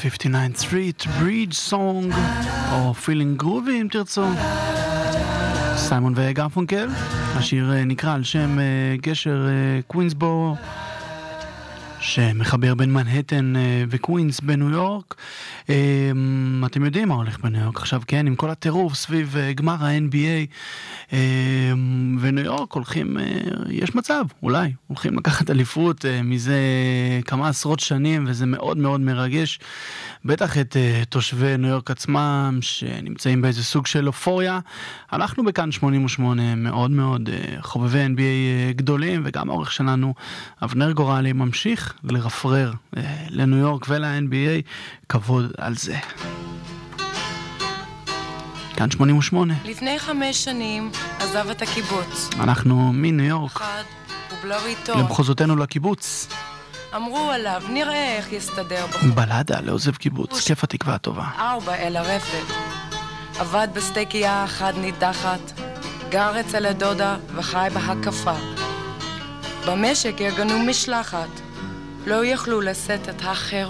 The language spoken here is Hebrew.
59th Street Bridge Song, או Feeling Groovy אם תרצו. סיימון וגרפונקל. השיר נקרא על שם גשר קווינסבורו, שמחבר בין מנהטן וקווינס בניו יורק. אתם יודעים מה הולך בניו יורק עכשיו, כן? עם כל הטירוף סביב גמר ה-NBA וניו יורק הולכים, יש מצב, אולי, הולכים לקחת אליפות מזה כמה עשרות שנים, וזה מאוד מאוד מרגש. בטח את תושבי ניו יורק עצמם, שנמצאים באיזה סוג של אופוריה. אנחנו בכאן 88 מאוד מאוד חובבי NBA גדולים, וגם העורך שלנו, אבנר גורלי, ממשיך לרפרר לניו יורק ול-NBA. כבוד על זה. כאן 88. לפני 5 שנים עזב את הקיבוץ. אנחנו מניו יורק אחד ובלו איתו. למחוזותינו לקיבוץ. אמרו עליו, נראה איך יסתדר בחור. בלדה לעוזב קיבוץ, כיף התקווה הטובה. 4 אל הרפת. עבד בסטייקייה אחת נידחת, גר אצל הדודה וחי בהקפה. במשק יגנו משלחת, לא יכלו לשאת את האחר